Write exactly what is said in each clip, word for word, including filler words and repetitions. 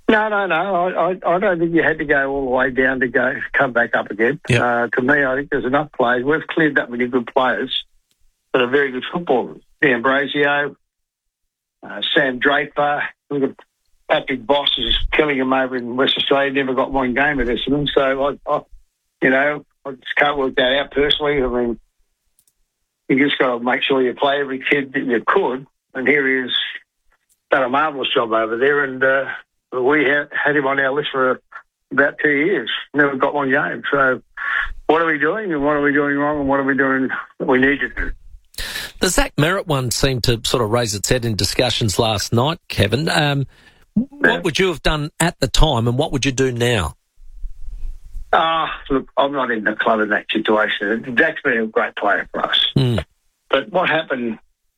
No, no, no. I, I, I don't think you had to go all the way down to go come back up again. Yep. Uh, to me, I think there's enough players. We've cleared that many good players that are very good footballers. D'Ambrosio, uh, Sam Draper, look at Patrick Boss is killing him over in West Australia. Never got one game at Essendon. So, I, I, you know, I just can't work that out personally. I mean, you just got to make sure you play every kid that you could. And here he is, done a marvellous job over there. And uh, we had, had him on our list for about two years. Never got one game. So what are we doing and what are we doing wrong and what are we doing that we need to do? The Zach Merritt one seemed to sort of raise its head in discussions last night, Kevin. Um, what Yeah. would you have done at the time and what would you do now? Ah, uh, look, I'm not in the club in that situation. Zach's been a great player for us. Mm. But what happened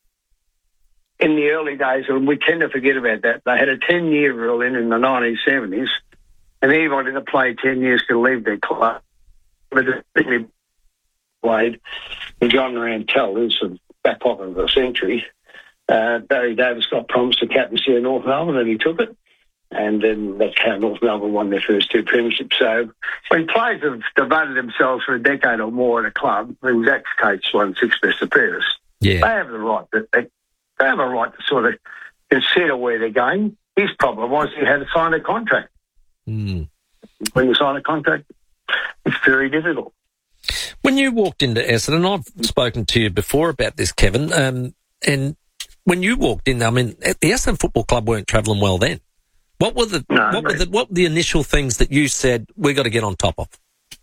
in the early days, and we tend to forget about that, they had a ten-year rule in in the nineteen seventies, and anybody that played ten years could leave their club. But the played with John Rantell, who's the back pocket of the century. Uh, Barry Davis got promised the captaincy of North Melbourne, and he took it. And then that's how North Melbourne won their first two premierships. So when players have devoted themselves for a decade or more at a club, and Zach's coach won six best appearances, Yeah. they have the right. To, they, they have a right to sort of consider where they're going. His problem was he had to sign a contract. Mm. When you sign a contract, it's very difficult. When you walked into Essendon, I've spoken to you before about this, Kevin, um, and when you walked in, I mean, the Essendon Football Club weren't travelling well then. What were the No, what were the what were the initial things that you said we got to get on top of?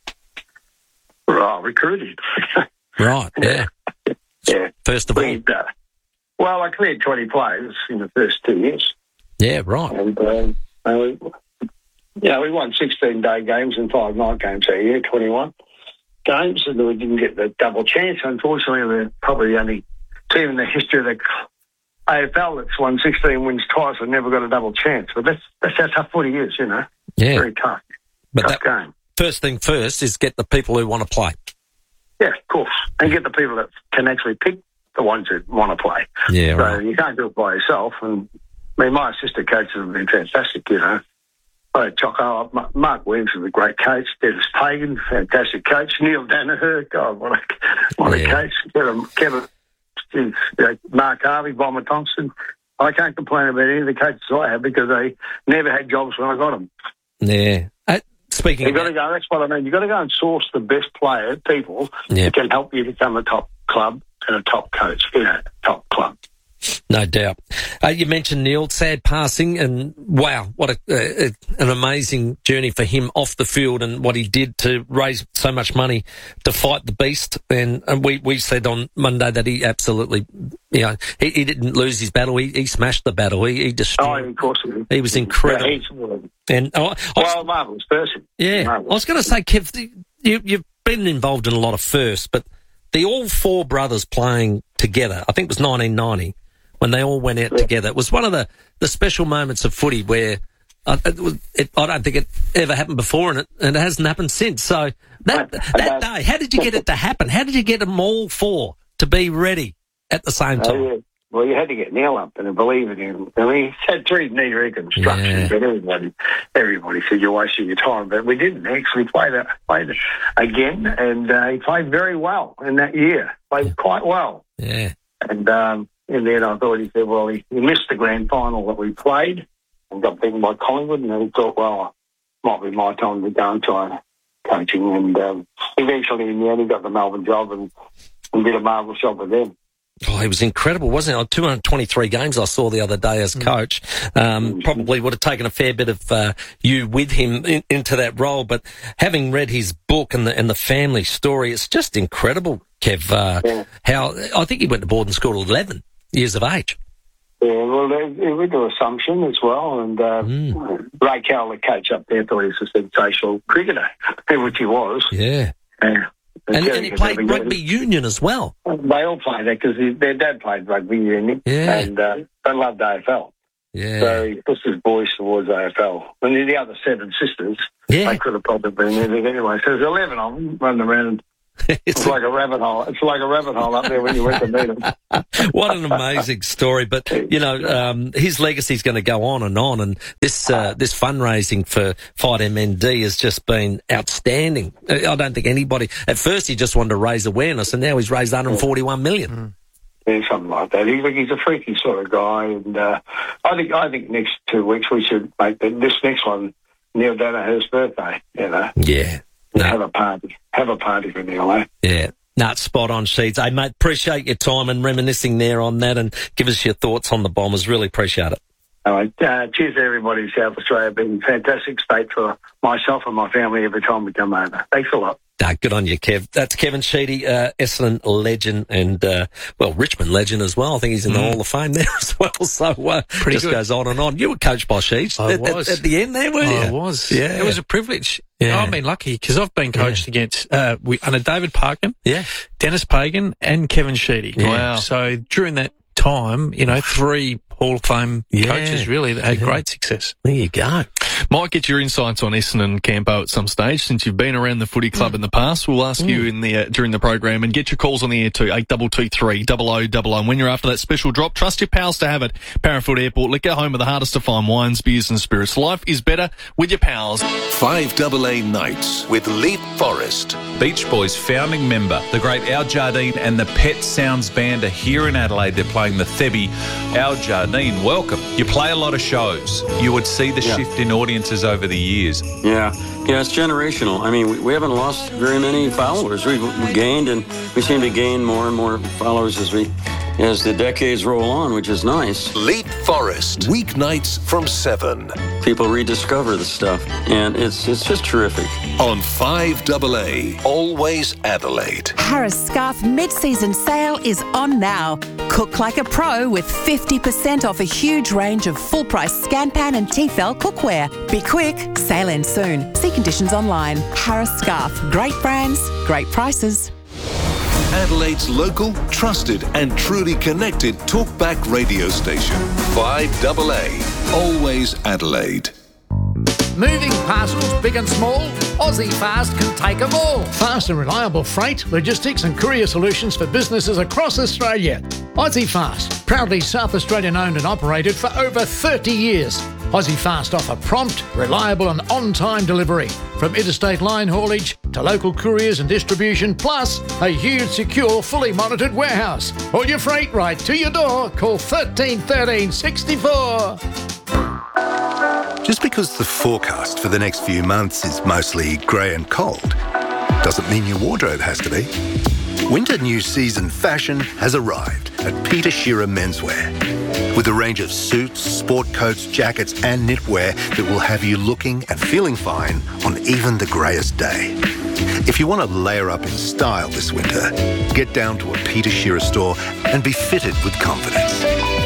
Well, recruited. Right, yeah. Yeah. First of all, We, uh, well, I cleared twenty players in the first two years. yeah, right. And, um, and we, yeah, we won sixteen-day games and five night games a year, twenty-one games, and we didn't get the double chance. Unfortunately, we're probably the only team in the history of the A F L that's won sixteen wins twice and never got a double chance. But that's that's how tough footy is, you know. Yeah, Very tough. but tough that game. first thing first is get the people who want to play. Yeah, of course. And get the people that can actually pick the ones that want to play. Yeah, So right. you can't do it by yourself. And I mean, my assistant coaches have been fantastic, you know. I had Choco, Mark Williams is a great coach. Dennis Pagan, fantastic coach. Neil Danaher, God, what a, what Yeah. a coach. Kevin, Kevin you know, Mark Harvey, Bomber Thompson. I can't complain about any of the coaches I have because they never had jobs when I got them. Yeah. Uh, speaking You've of got to go, that's what I mean. You've got to go and source the best player, people Yeah. that can help you become a top club and a top coach in a top club. No doubt. Uh, you mentioned Neil, sad passing, and wow, what a, uh, an amazing journey for him off the field and what he did to raise so much money to fight the beast. And, and we, we said on Monday that he absolutely, you know, he, he didn't lose his battle. He, he smashed the battle. He, he Oh, destroyed. of course. He, He was incredible. Yeah, he's, And oh, I was, well, marvellous person. yeah, I Marvellous. was going to say, Kev, you, you've been involved in a lot of firsts, but the all four brothers playing together, I think it was nineteen ninety, when they all went out Yeah. together. It was one of the, the special moments of footy where uh, it was, it, I don't think it ever happened before, and it, and it hasn't happened since. So that that day, how did you get it to happen? How did you get them all four to be ready at the same time? Oh, yeah. Well, you had to get Neil up and believe in him. I mean, he had three knee reconstructions, Yeah. but everybody, everybody said you're wasting your time. But we didn't. He actually played, it, played it again, and uh, he played very well in that year. Played quite well. Yeah, And um, in the end, I thought he said, well, he, he missed the grand final that we played and got beaten by Collingwood, and he thought, well, it might be my time to go and try coaching. And um, eventually, in the end, he got the Melbourne job and, and did a marvellous job with them. Oh, he was incredible, wasn't he? two hundred twenty-three games I saw the other day as coach. Um, probably would have taken a fair bit of uh, you with him in, into that role. But having read his book and the, and the family story, it's just incredible, Kev. Uh, Yeah. How I think he went to boarding school at eleven years of age. Yeah, well, they, they went to Assumption as well, and uh, Mm. Ray Carroll, the coach up there, thought he was a sensational cricketer, which he was. Yeah. And, And, and he played rugby union as well. They all played that because their dad played rugby union, Yeah. and uh, they loved A F L. Yeah. So he pushed his boys towards A F L. And then the other seven sisters, Yeah. they could have probably been in it anyway. So there's eleven of them running around it's, it's like a rabbit hole. It's like a rabbit hole up there when you went to meet him. What an amazing story. But, you know, um, his legacy is going to go on and on. And this uh, this fundraising for Fight M N D has just been outstanding. I don't think anybody... At first, he just wanted to raise awareness, and now he's raised one hundred forty-one million. Mm. Yeah, something like that. He's, he's a freaky sort of guy. And uh, I think I think next two weeks we should make the, this next one Neil Danaher's birthday, you know. Yeah. No. Have a party. Have a party for Neil, eh? Yeah. No, spot on, Sheeds. Hey, mate, appreciate your time and reminiscing there on that, and give us your thoughts on the Bombers. Really appreciate it. All right. Uh, cheers to everybody in South Australia. Been a fantastic state for myself and my family every time we come over. Thanks a lot. No, good on you, Kev. That's Kevin Sheedy, uh, Essendon legend and, uh, well, Richmond legend as well. I think he's in the mm. Hall of Fame there as well. So, uh, Pretty just good. Goes on and on. You were coached by Sheeds at, at, at the end there, weren't you? I was. Yeah. It was a privilege. Yeah. I've been lucky because I've been coached yeah. against, uh, we, under David Parkin, yeah. Dennis Pagan and Kevin Sheedy. Yeah. Wow. So during that time, you know, three Hall of Fame yeah. coaches really that had yeah. great success. There you go. Might get your insights on Essendon Campo at some stage since you've been around the footy club mm. in the past. We'll ask mm. you in the uh, during the program, and get your calls on the air too, eight two two three, double oh double oh. And when you're after that special drop, trust your pals to have it. Parafoot Airport, liquor home of the hardest to find wines, beers and spirits. Life is better with your pals. five A A Nights with Leap Forest. Beach Boys founding member, the great Al Jardine and the Pet Sounds Band are here in Adelaide. They're playing the Thebby. Al Jardine, welcome. You play a lot of shows. You would see the yeah. shift in audiences over the years. Yeah, yeah, it's generational. I mean, we, we haven't lost very many followers. We've we gained, and we seem to gain more and more followers as we as the decades roll on, which is nice. Leap Forest, weeknights from seven. People rediscover the stuff, and it's it's just terrific. On five A A, always Adelaide. Harris Scarf mid-season sale is on now. Cook like a pro with fifty percent off a huge range of full-price Scanpan and Tefal cookware. Be quick, sale ends soon. See conditions online. Harris Scarf, great brands, great prices. Adelaide's local, trusted and truly connected talkback radio station. five A A, always Adelaide. Moving parcels, big and small, Aussie Fast can take them all. Fast and reliable freight, logistics and courier solutions for businesses across Australia. Aussie Fast, proudly South Australian owned and operated for over thirty years. Aussie Fast offer prompt, reliable and on-time delivery. From interstate line haulage to local couriers and distribution, plus a huge, secure, fully monitored warehouse. All your freight right to your door. Call thirteen thirteen sixty-four. Just because the forecast for the next few months is mostly grey and cold doesn't mean your wardrobe has to be. Winter new season fashion has arrived at Peter Shearer Menswear. With a range of suits, sport coats, jackets and knitwear that will have you looking and feeling fine on even the greyest day. If you want to layer up in style this winter, get down to a Peter Shearer store and be fitted with confidence.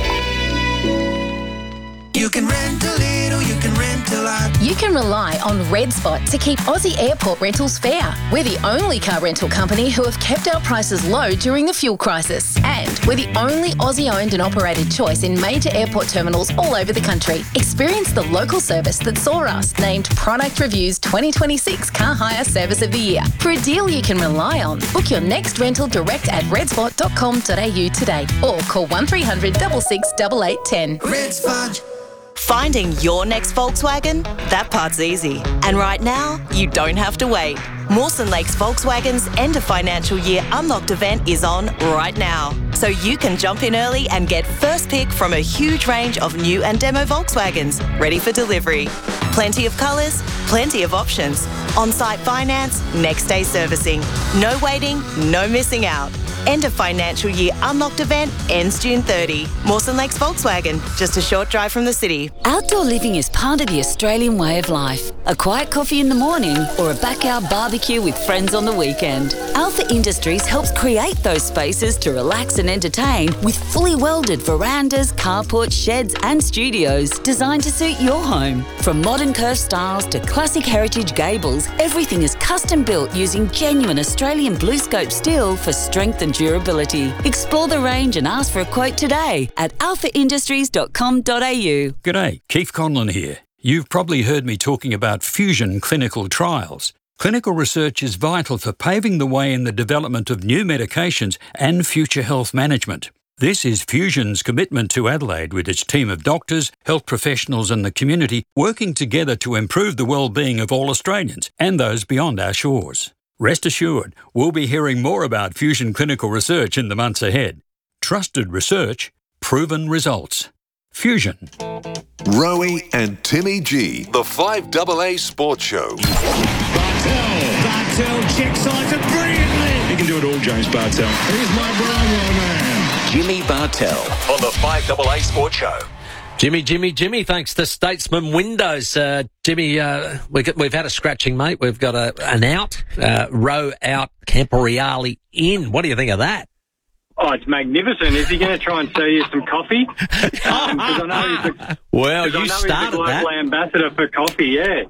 You can rent a little, you can rent a lot. You can rely on Red Spot to keep Aussie airport rentals fair. We're the only car rental company who have kept our prices low during the fuel crisis. And we're the only Aussie-owned and operated choice in major airport terminals all over the country. Experience the local service that saw us named Product Review's twenty twenty-six Car Hire Service of the Year. For a deal you can rely on, book your next rental direct at redspot dot com dot a u today or call one three hundred, six six, eight eight one zero. Red Spot. Finding your next Volkswagen? That part's easy. And right now, you don't have to wait. Mawson Lakes Volkswagen's end of financial year Unlocked event is on right now. So you can jump in early and get first pick from a huge range of new and demo Volkswagens ready for delivery. Plenty of colours, plenty of options. On-site finance, next day servicing. No waiting, no missing out. End of financial year Unlocked event ends June thirtieth. Mawson Lakes Volkswagen, just a short drive from the city. Outdoor living is part of the Australian way of life. A quiet coffee in the morning or a backyard barbecue with friends on the weekend. Alpha Industries helps create those spaces to relax and entertain with fully welded verandas, carports, sheds and studios designed to suit your home. From modern curved styles to classic heritage gables, everything is custom built using genuine Australian blue scope steel for strength and durability. Explore the range and ask for a quote today at alpha industries dot com dot a u. G'day, Keith Conlon here. You've probably heard me talking about Fusion clinical trials. Clinical research is vital for paving the way in the development of new medications and future health management. This is Fusion's commitment to Adelaide, with its team of doctors, health professionals and the community working together to improve the well-being of all Australians and those beyond our shores. Rest assured, we'll be hearing more about Fusion clinical research in the months ahead. Trusted research, proven results. Fusion. Rowie and Timmy G, the five A A Sports Show. Bartel, Bartel check sides it brilliantly. He can do it all, James Bartel. Here's my Brownlow man, Jimmy Bartel, on the five A A Sports Show. Jimmy, Jimmy, Jimmy, thanks to Statesman Windows. Uh, Jimmy, uh, we, we've had a scratching, mate. We've got a, an out, uh, row out, Camporeale in. What do you think of that? Oh, it's magnificent. Is he going to try and sell you some coffee? Um, 'cause I know he's a, well, you I know started he's a global that. ambassador for coffee, yeah.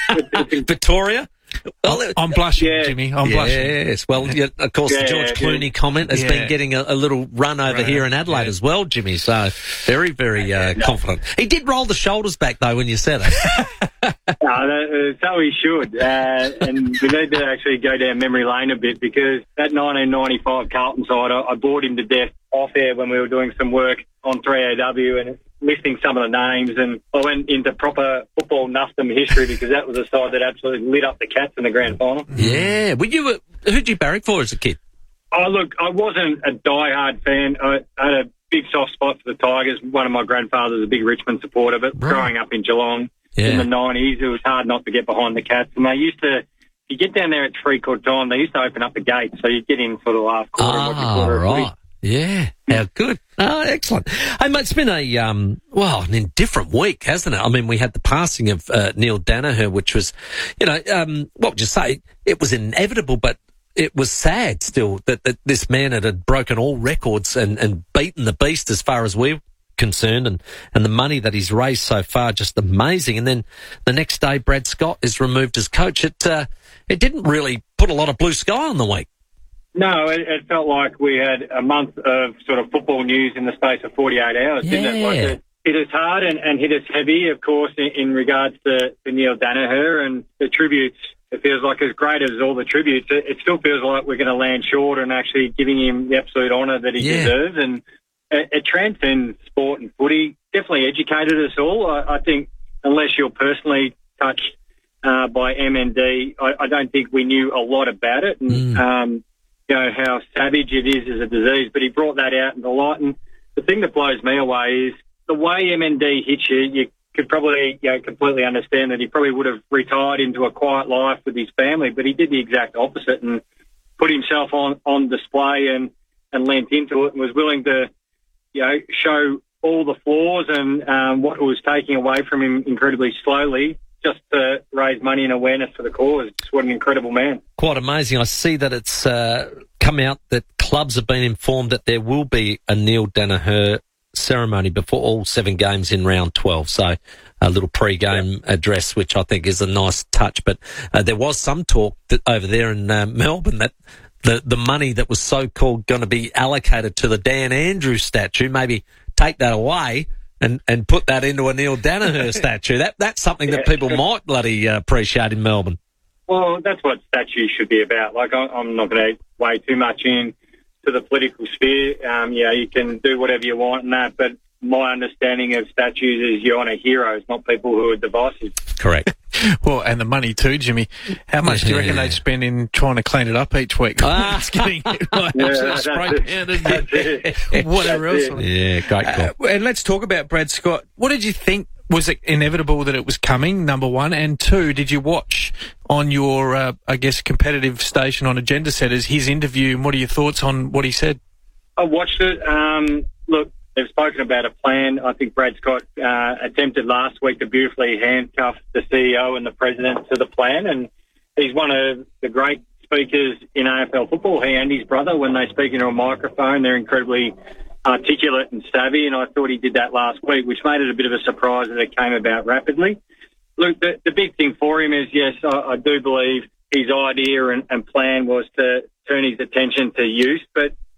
Victoria? Well, I'm blushing, yeah. Jimmy. I'm yes, blushing. Yes, well, yeah, of course, Yeah, the George Clooney yeah. comment has Yeah. been getting a, a little run over Right, here in Adelaide yeah. as well, Jimmy. So very, very uh, confident. He did roll the shoulders back, though, when you said it. No, that, uh, so he should. Uh, and we need to actually go down memory lane a bit, because that nineteen ninety-five Carlton side, I, I bored him to death off air when we were doing some work on three A W and listing some of the names, and I went into proper football nuffdom history, because that was a side that absolutely lit up the Cats in the grand final. Yeah. Were you, uh, who'd you barrack for as a kid? Oh, look, I wasn't a die-hard fan. I, I had a big soft spot for the Tigers. One of my grandfathers was a big Richmond supporter, but Right. growing up in Geelong Yeah. in the nineties, it was hard not to get behind the Cats. And they used to, you get down there at three-quarter time, they used to open up the gates, so you'd get in for the last quarter. and watch a Ah, quarter of footy. right. Yeah. How good. Oh, excellent. Hey, mate, it's been a, um, well, an indifferent week, hasn't it? I mean, we had the passing of uh, Neil Danaher, which was, you know, um, what would you say? It was inevitable, but it was sad still that, that this man had, had broken all records and, and beaten the beast as far as we're concerned, and, and the money that he's raised so far, just amazing. And then the next day, Brad Scott is removed as coach. It, uh, it didn't really put a lot of blue sky on the week. No, it, it felt like we had a month of sort of football news in the space of forty-eight hours, didn't it? Like Yeah. it hit us hard and, and hit us heavy, of course, in, in regards to, to Neil Danaher and the tributes. It feels like, as great as all the tributes, it, it still feels like we're going to land short and actually giving him the absolute honour that he Yeah. deserves. And it, it transcends sport and footy. Definitely educated us all. I, I think unless you're personally touched uh, by M N D, I, I don't think we knew a lot about it. And, Mm. um, you know, how savage it is as a disease, but he brought that out in the light. And the thing that blows me away is the way M N D hits you, you could probably, you know, completely understand that he probably would have retired into a quiet life with his family, but he did the exact opposite and put himself on, on display and, and lent into it and was willing to, you know, show all the flaws and um, what it was taking away from him incredibly slowly, just to raise money and awareness for the cause. Just what an incredible man. Quite amazing. I see that it's uh, come out that clubs have been informed that there will be a Neil Danaher ceremony before all seven games in round twelve. So a little pre-game yeah. address, which I think is a nice touch. But uh, there was some talk that over there in uh, Melbourne that the, the money that was so-called going to be allocated to the Dan Andrews statue, maybe take that away and, and put that into a Neil Danaher statue. That That's something that people might bloody uh, appreciate in Melbourne. Well, that's what statues should be about. Like, I'm not going to weigh too much in to the political sphere. Um, yeah, you can do whatever you want and that, but my understanding of statues is you honour heroes, not people who are divisive. Correct. Well, and the money too, Jimmy. How much do you reckon they'd spend in trying to clean it up each week? Ah. It's getting like, Yeah, sort of that's spray it. painted, That's it. whatever That's else. it. Yeah, great call. Uh, and let's talk about Brad Scott. What did you think? Was it inevitable that it was coming, number one? And two, did you watch on your, uh, I guess, competitive station on Agenda Setters his interview, and what are your thoughts on what he said? I watched it. Um, look, they've spoken about a plan. I think Brad Scott uh, attempted last week to beautifully handcuff the C E O and the president to the plan, and he's one of the great speakers in A F L football. He and his brother, when they speak into a microphone, they're incredibly articulate and savvy, and I thought he did that last week, which made it a bit of a surprise that it came about rapidly. Look, the, the big thing for him is, yes, I, I do believe his idea and, and plan was to turn his attention to youth, but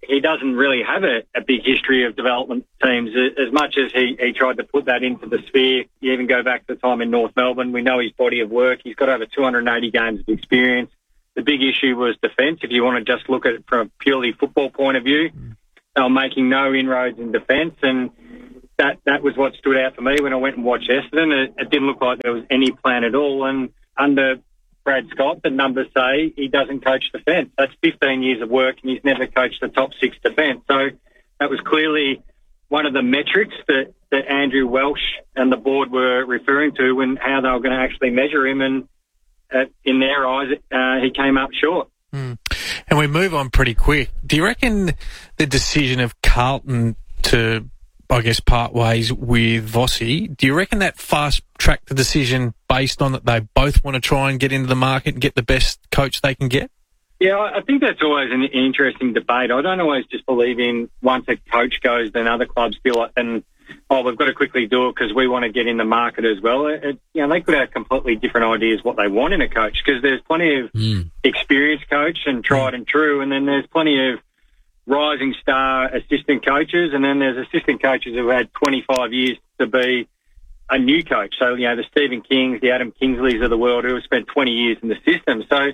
he doesn't really have a, a big history of development teams. As much as he, he tried to put that into the sphere, you even go back to the time in North Melbourne, we know his body of work. He's got over two hundred eighty games of experience. The big issue was defence. If you want to just look at it from a purely football point of view, they were making no inroads in defence, and that, that was what stood out for me when I went and watched Essendon. It, it didn't look like there was any plan at all, and under Brad Scott, the numbers say he doesn't coach defence. That's fifteen years of work, and he's never coached the top six defence. So that was clearly one of the metrics that, that Andrew Welsh and the board were referring to and how they were going to actually measure him. And uh, in their eyes, uh, he came up short. Mm. And we move on pretty quick. Do you reckon the decision of Carlton to, I guess, part ways with Vossi, do you reckon that fast-tracked the decision based on that they both want to try and get into the market and get the best coach they can get? Yeah, I think that's always an interesting debate. I don't always just believe in once a coach goes, then other clubs feel like, and, oh, we've got to quickly do it because we want to get in the market as well. It, it, you know, they could have completely different ideas what they want in a coach, because there's plenty of mm. experienced coach and tried mm. and true, and then there's plenty of rising star assistant coaches, and then there's assistant coaches who had twenty-five years to be a new coach. So, you know, the Stephen Kings, the Adam Kingsleys of the world who have spent twenty years in the system. So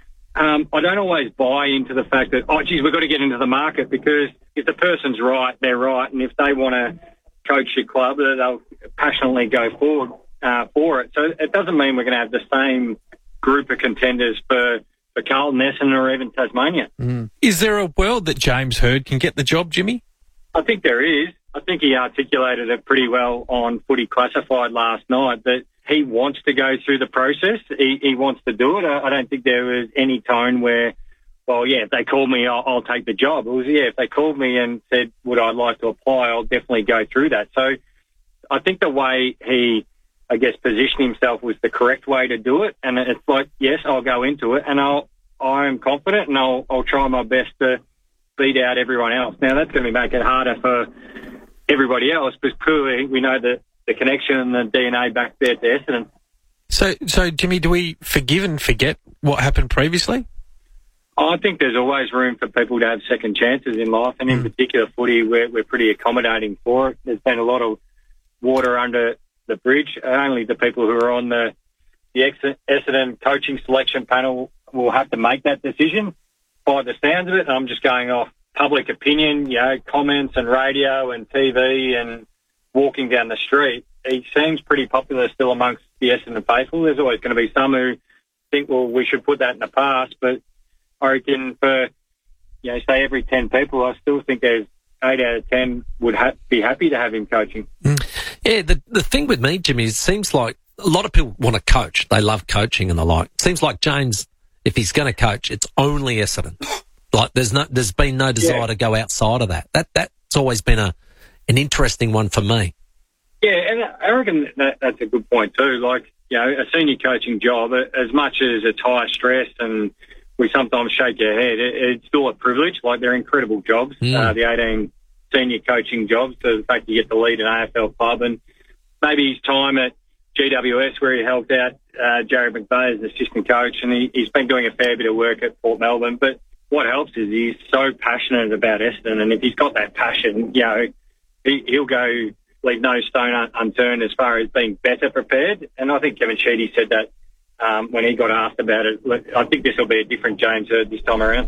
um, I don't always buy into the fact that, oh, geez, we've got to get into the market, because if the person's right, they're right. And if they want to coach your club, they'll passionately go forward uh, for it. So it doesn't mean we're going to have the same group of contenders for for Carlton, Essendon, or even Tasmania. Mm. Is there a world that James Hird can get the job, Jimmy? I think there is. I think he articulated it pretty well on Footy Classified last night, that he wants to go through the process. He, he wants to do it. I, I don't think there was any tone where, well, yeah, if they call me, I'll, I'll take the job. It was, yeah, if they called me and said, would I like to apply, I'll definitely go through that. So I think the way he, I guess, position himself was the correct way to do it. And it's like, yes, I'll go into it, and I'll, I'm confident, and I'll, I'll try my best to beat out everyone else. Now, that's going to make it harder for everybody else, because clearly we know that the connection and the D N A back there to Essendon. So, so Jimmy, do we forgive and forget what happened previously? I think there's always room for people to have second chances in life, and in mm. particular footy, we're, we're pretty accommodating for it. There's been a lot of water under the bridge. Only the people who are on the, the Essendon coaching selection panel will have to make that decision. By the sounds of it, I'm just going off public opinion, you know, comments and radio and T V and walking down the street. He seems pretty popular still amongst the Essendon faithful. There's always going to be some who think, well, we should put that in the past, but I reckon for, you know, say every ten people, I still think there's eight out of ten would ha- be happy to have him coaching. Mm. Yeah, the the thing with me, Jimmy, it seems like a lot of people want to coach. They love coaching and the like. It seems like James, if he's going to coach, it's only Essendon. Like there's no, there's been no desire yeah. to go outside of that. That that's always been a an interesting one for me. Yeah, and I reckon that, that's a good point too. Like, you know, a senior coaching job, as much as it's high stress and we sometimes shake your head, it, it's still a privilege. Like, they're incredible jobs, mm. uh, the eighteen senior coaching jobs, to the fact you get to lead an A F L club. And maybe his time at G W S, where he helped out uh, Jared McVeigh as an assistant coach, and he, he's been doing a fair bit of work at Port Melbourne. But what helps is he's so passionate about Essendon, and if he's got that passion, you know, he, he'll go leave no stone un- unturned as far as being better prepared. And I think Kevin Sheedy said that um, when he got asked about it. I think this will be a different James Hird this time around.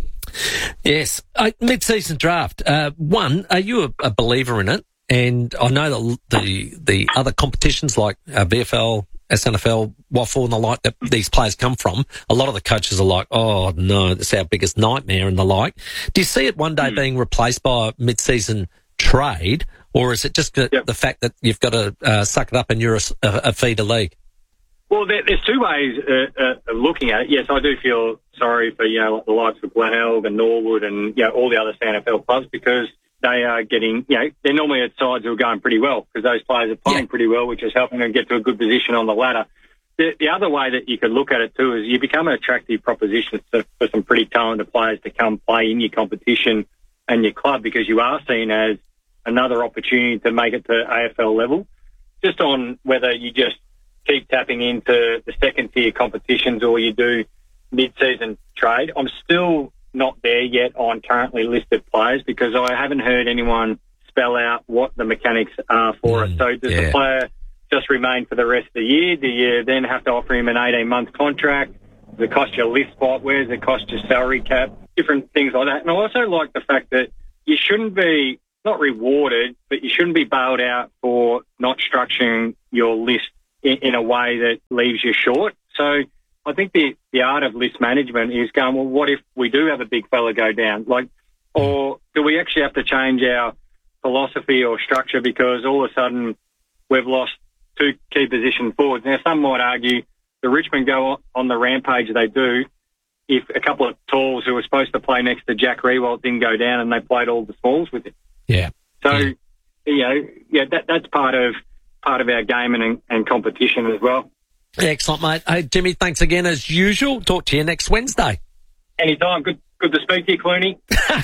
Yes. Uh, mid-season draft. Uh, one, are you a, a believer in it? And I know that the the other competitions like uh, V F L, S N F L, Waffle and the like that these players come from, a lot of the coaches are like, oh, no, that's our biggest nightmare and the like. Do you see it one day mm. being replaced by a mid-season trade, or is it just the, yep. the fact that you've got to uh, suck it up and you're a, a, a feeder league? Well, there, there's two ways uh, uh, of looking at it. Yes, I do feel sorry for, you know, the likes of Glenelg and Norwood and, you know, all the other S N F L clubs, because they are getting, you know, they're normally at sides who are going pretty well, because those players are playing yeah. pretty well, which is helping them get to a good position on the ladder. The, the other way that you could look at it too is you become an attractive proposition for, for some pretty talented players to come play in your competition and your club, because you are seen as another opportunity to make it to A F L level. Just on whether you just keep tapping into the second tier competitions or you do mid-season trade, I'm still not there yet on currently listed players because I haven't heard anyone spell out what the mechanics are for Mm, it. So does yeah. the player just remain for the rest of the year? Do you then have to offer him an eighteen-month contract? Does it cost you a lift spot? Where does it cost your salary cap? Different things like that. And I also like the fact that you shouldn't be, not rewarded, but you shouldn't be bailed out for not structuring your list in, in a way that leaves you short. So I think the, the art of list management is going, well, what if we do have a big fella go down? Like, or do we actually have to change our philosophy or structure because all of a sudden we've lost two key position forwards? Now, some might argue the Richmond go on the rampage they do if a couple of talls who were supposed to play next to Jack Riewoldt didn't go down and they played all the smalls with him. Yeah. So, yeah. you know, yeah, that, that's part of part of our game and, and competition as well. Excellent, mate. Hey, Jimmy, thanks again as usual. Talk to you next Wednesday. Anytime. Good good to speak to you, Clooney.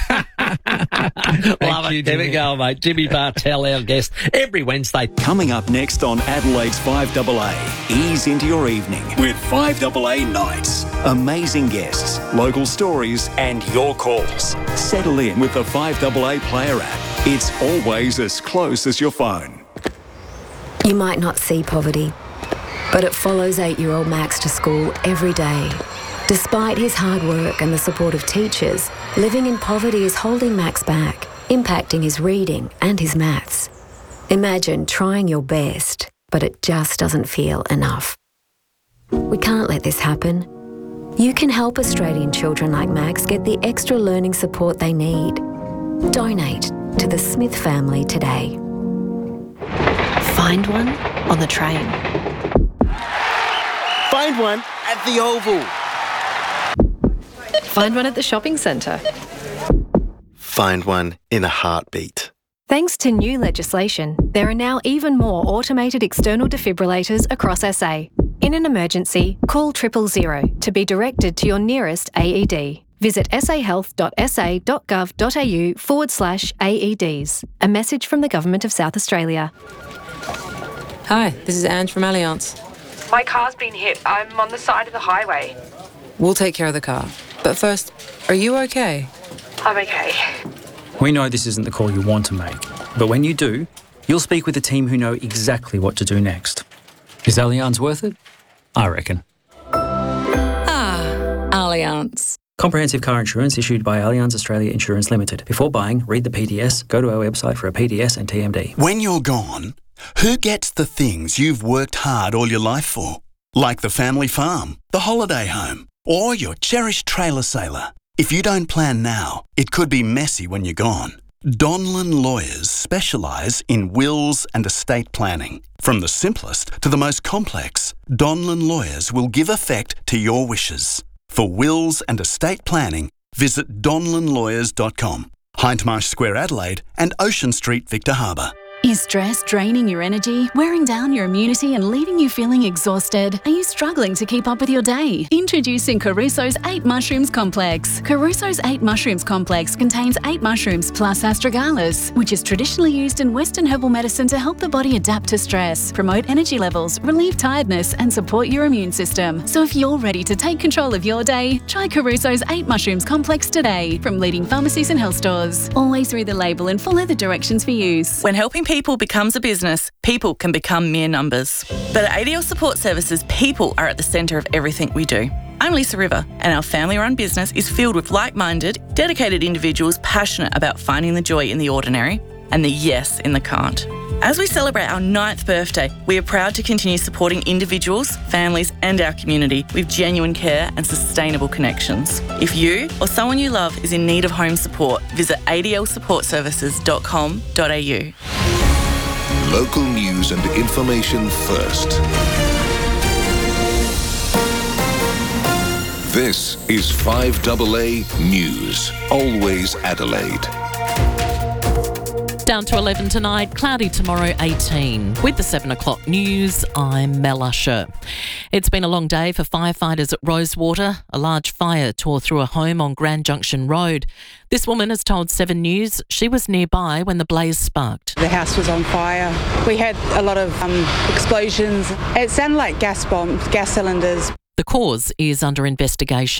Love it. There we go, mate. Jimmy Bartell, our guest, every Wednesday. Coming up next on Adelaide's five double A, ease into your evening with five double A Nights. Amazing guests, local stories, and your calls. Settle in with the five double A Player app. It's always as close as your phone. You might not see poverty, but it follows eight-year-old Max to school every day. Despite his hard work and the support of teachers, living in poverty is holding Max back, impacting his reading and his maths. Imagine trying your best, but it just doesn't feel enough. We can't let this happen. You can help Australian children like Max get the extra learning support they need. Donate to the Smith family today. Find one on the train. Find one at the Oval. Find one at the shopping centre. Find one in a heartbeat. Thanks to new legislation, there are now even more automated external defibrillators across S A. In an emergency, call triple zero to be directed to your nearest A E D. Visit sahealth.sa.gov.au forward slash AEDs. A message from the Government of South Australia. Hi, this is Ange from Allianz. My car's been hit. I'm on the side of the highway. We'll take care of the car. But first, are you okay? I'm okay. We know this isn't the call you want to make, but when you do, you'll speak with a team who know exactly what to do next. Is Allianz worth it? I reckon. Ah, Allianz. Comprehensive car insurance issued by Allianz Australia Insurance Limited. Before buying, read the P D S, go to our website for a P D S and T M D. When you're gone, who gets the things you've worked hard all your life for? Like the family farm, the holiday home, or your cherished trailer sailor. If you don't plan now, it could be messy when you're gone. Donlan Lawyers specialise in wills and estate planning. From the simplest to the most complex, Donlan Lawyers will give effect to your wishes. For wills and estate planning, visit donlan lawyers dot com, Hindmarsh Square, Adelaide, and Ocean Street, Victor Harbour. Is stress draining your energy, wearing down your immunity and leaving you feeling exhausted? Are you struggling to keep up with your day? Introducing Caruso's eight Mushrooms Complex. Caruso's eight Mushrooms Complex contains eight mushrooms plus astragalus, which is traditionally used in Western herbal medicine to help the body adapt to stress, promote energy levels, relieve tiredness and support your immune system. So if you're ready to take control of your day, try Caruso's eight Mushrooms Complex today from leading pharmacies and health stores. Always read the label and follow the directions for use. When helping people People becomes a business, people can become mere numbers. But at A D L Support Services, people are at the centre of everything we do. I'm Lisa River, and our family-run business is filled with like-minded, dedicated individuals passionate about finding the joy in the ordinary and the yes in the can't. As we celebrate our ninth birthday, we are proud to continue supporting individuals, families and our community with genuine care and sustainable connections. If you or someone you love is in need of home support, visit a d l support services dot com dot a u. Local news and information first. This is five double A News, always Adelaide. Down to eleven tonight, cloudy tomorrow eighteen. With the seven o'clock news, I'm Mel Usher. It's been a long day for firefighters at Rosewater. A large fire tore through a home on Grand Junction Road. This woman has told Seven News she was nearby when the blaze sparked. The house was on fire. We had a lot of um, explosions. It sounded like gas bombs, gas cylinders. The cause is under investigation.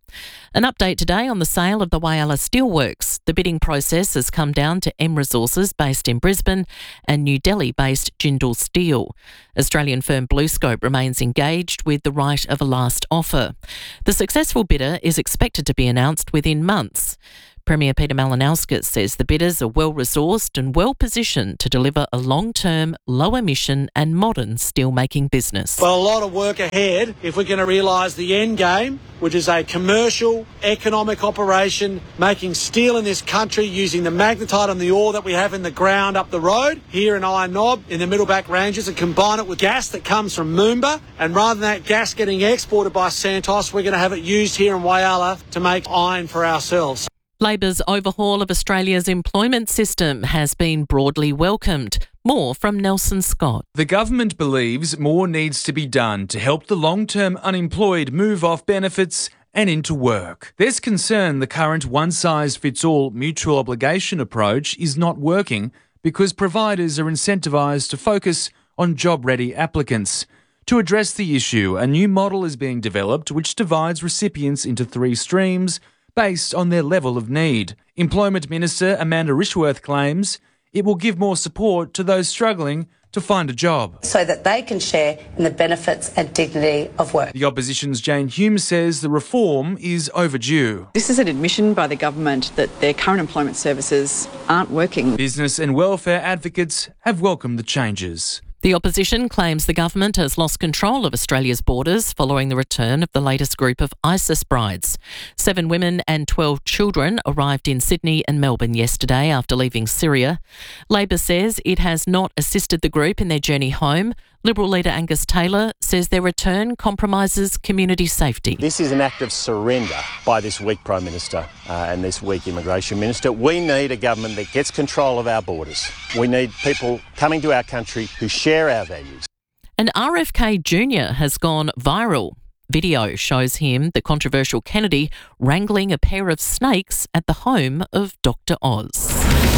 An update today on the sale of the Whyalla Steelworks. The bidding process has come down to M Resources based in Brisbane and New Delhi-based Jindal Steel. Australian firm BlueScope remains engaged with the right of a last offer. The successful bidder is expected to be announced within months. Premier Peter Malinauskas says the bidders are well-resourced and well-positioned to deliver a long-term, low-emission and modern steelmaking business. Well, a lot of work ahead if we're going to realise the end game, which is a commercial, economic operation making steel in this country using the magnetite and the ore that we have in the ground up the road here in Iron Knob in the Middleback Ranges and combine it with gas that comes from Moomba. And rather than that gas getting exported by Santos, we're going to have it used here in Whyalla to make iron for ourselves. Labor's overhaul of Australia's employment system has been broadly welcomed. More from Nelson Scott. The government believes more needs to be done to help the long-term unemployed move off benefits and into work. There's concern the current one-size-fits-all mutual obligation approach is not working because providers are incentivised to focus on job-ready applicants. To address the issue, a new model is being developed which divides recipients into three streams based on their level of need. Employment Minister Amanda Rishworth claims it will give more support to those struggling to find a job, so that they can share in the benefits and dignity of work. The opposition's Jane Hume says the reform is overdue. This is an admission by the government that their current employment services aren't working. Business and welfare advocates have welcomed the changes. The opposition claims the government has lost control of Australia's borders following the return of the latest group of ISIS brides. Seven women and twelve children arrived in Sydney and Melbourne yesterday after leaving Syria. Labor says it has not assisted the group in their journey home. Liberal leader Angus Taylor says their return compromises community safety. This is an act of surrender by this weak Prime Minister uh, and this weak Immigration Minister. We need a government that gets control of our borders. We need people coming to our country who share our values. An R F K Junior has gone viral. Video shows him, the controversial Kennedy, wrangling a pair of snakes at the home of Doctor Oz.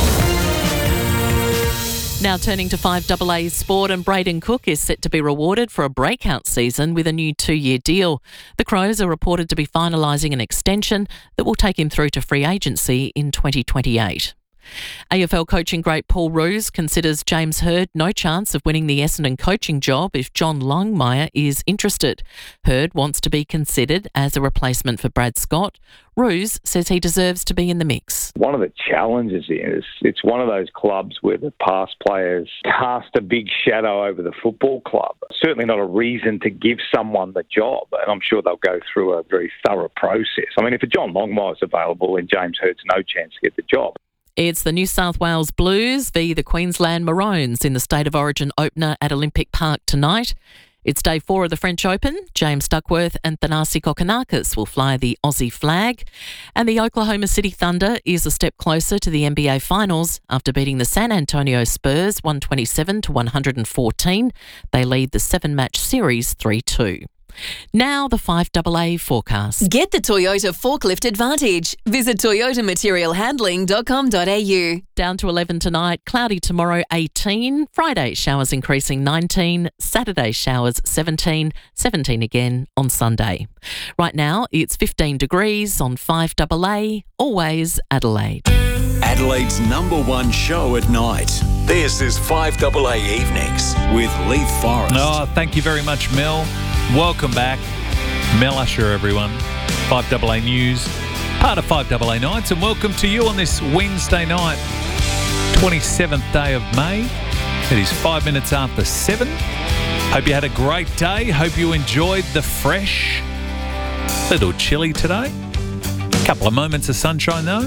Now turning to five A A sport, and Braden Cook is set to be rewarded for a breakout season with a new two-year deal. The Crows are reported to be finalising an extension that will take him through to free agency in twenty twenty-eight. A F L coaching great Paul Roos considers James Hird no chance of winning the Essendon coaching job if John Longmire is interested. Hird wants to be considered as a replacement for Brad Scott. Roos says he deserves to be in the mix. One of the challenges is it's one of those clubs where the past players cast a big shadow over the football club. Certainly not a reason to give someone the job, and I'm sure they'll go through a very thorough process. I mean, if a John Longmire's available, then James Hird's no chance to get the job. It's the New South Wales Blues v the Queensland Maroons in the State of Origin opener at Olympic Park tonight. It's day four of the French Open. James Duckworth and Thanasi Kokkinakis will fly the Aussie flag. And the Oklahoma City Thunder is a step closer to the N B A Finals after beating the San Antonio Spurs one twenty-seven to one fourteen. They lead the seven-match series three two. Now the five A A forecast. Get the Toyota Forklift Advantage. Visit toyota material handling dot com dot a u. Down to eleven tonight, cloudy tomorrow eighteen, Friday showers increasing nineteen, Saturday showers seventeen, seventeen again on Sunday. Right now it's fifteen degrees on five A A, always Adelaide. Adelaide's number one show at night. This is five A A Evenings with Lee Forrest. Oh, thank you very much, Mel. Welcome back. Mel Usher, everyone. five A A News, part of five A A Nights, and welcome to you on this Wednesday night, twenty-seventh day of May. It is five minutes after seven. Hope you had a great day. Hope you enjoyed the fresh. Little chilly today. Couple of moments of sunshine though.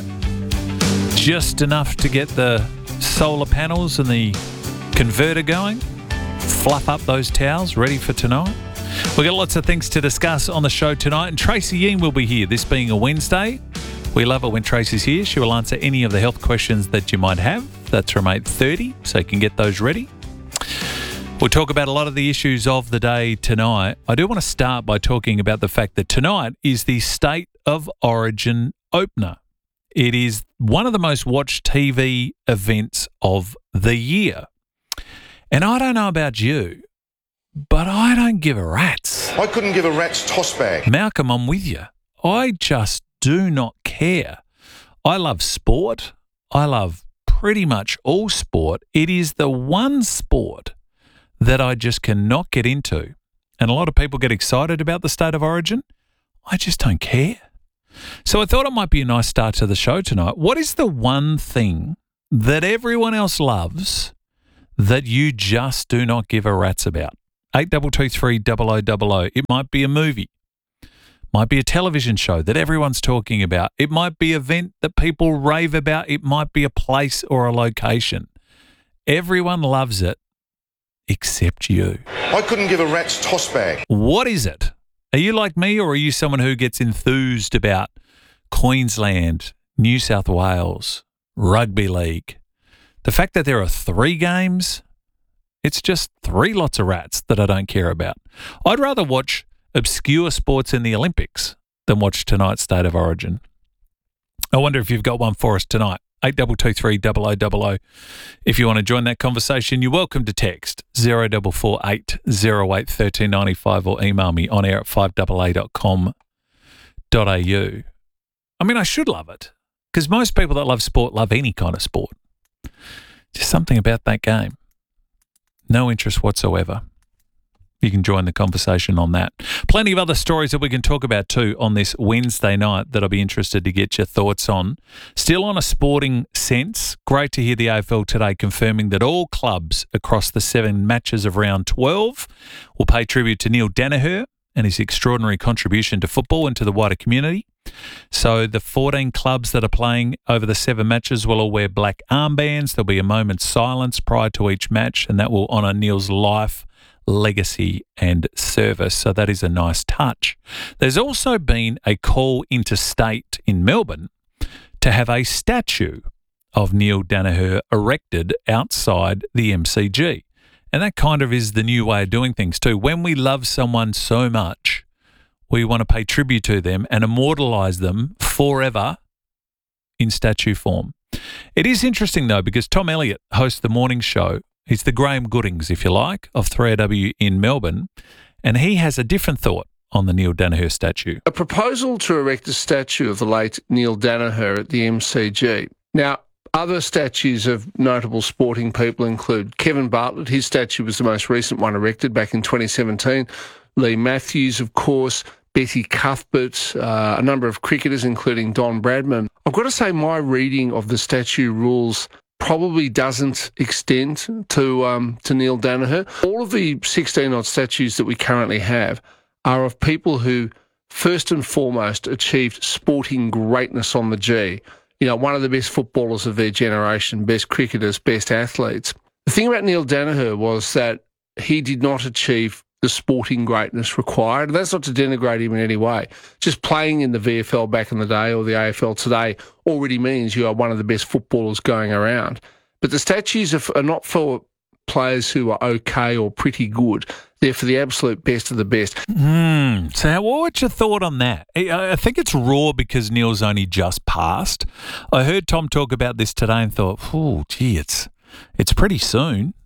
Just enough to get the solar panels and the converter going. Fluff up those towels, ready for tonight. We've got lots of things to discuss on the show tonight, and Tracy Yeen will be here, this being a Wednesday. We love it when Tracy's here. She will answer any of the health questions that you might have. That's from eight thirty, so you can get those ready. We'll talk about a lot of the issues of the day tonight. I do want to start by talking about the fact that tonight is the State of Origin opener. It is one of the most watched T V events of the year. And I don't know about you, but I don't give a rat's. I couldn't give a rat's toss bag. Malcolm, I'm with you. I just do not care. I love sport. I love pretty much all sport. It is the one sport that I just cannot get into. And a lot of people get excited about the State of Origin. I just don't care. So I thought it might be a nice start to the show tonight. What is the one thing that everyone else loves that you just do not give a rat's about? eight two two three double oh double oh. It might be a movie. Might be a television show that everyone's talking about. It might be an event that people rave about. It might be a place or a location. Everyone loves it except you. I couldn't give a rat's toss bag. What is it? Are you like me, or are you someone who gets enthused about Queensland, New South Wales, rugby league? The fact that there are three games, it's just three lots of rats that I don't care about. I'd rather watch obscure sports in the Olympics than watch tonight's State of Origin. I wonder if you've got one for us tonight. eight two two three double oh double oh. If you want to join that conversation, you're welcome to text zero four four eight zero eight one three nine five or email me on air at five a a dot com dot a u. I mean, I should love it because most people that love sport love any kind of sport. Just something about that game. No interest whatsoever. You can join the conversation on that. Plenty of other stories that we can talk about too on this Wednesday night that I'll be interested to get your thoughts on. Still on a sporting sense, great to hear the A F L today confirming that all clubs across the seven matches of round twelve will pay tribute to Neil Daniher and his extraordinary contribution to football and to the wider community. So the fourteen clubs that are playing over the seven matches will all wear black armbands. There'll be a moment's silence prior to each match, and that will honour Neil's life, legacy and service. So that is a nice touch. There's also been a call interstate in Melbourne to have a statue of Neil Daniher erected outside the M C G. And that kind of is the new way of doing things too. When we love someone so much, we want to pay tribute to them and immortalise them forever in statue form. It is interesting though, because Tom Elliott hosts the morning show. He's the Graham Goodings, if you like, of three A W in Melbourne, and he has a different thought on the Neil Daniher statue. A proposal to erect a statue of the late Neil Daniher at the M C G. Now, other statues of notable sporting people include Kevin Bartlett. His statue was the most recent one erected back in twenty seventeen. Lee Matthews, of course, Betty Cuthbert, uh, a number of cricketers, including Don Bradman. I've got to say my reading of the statue rules probably doesn't extend to um, to Neil Daniher. All of the sixteen-odd statues that we currently have are of people who, first and foremost, achieved sporting greatness on the G. You know, one of the best footballers of their generation, best cricketers, best athletes. The thing about Neil Daniher was that he did not achieve the sporting greatness required. That's not to denigrate him in any way. Just playing in the V F L back in the day or the A F L today already means you are one of the best footballers going around. But the statues are, are not for players who are okay or pretty good. They're for the absolute best of the best. Mm. So what's your thought on that? I think it's raw because Neil's only just passed. I heard Tom talk about this today and thought, oh, gee, it's, it's pretty soon.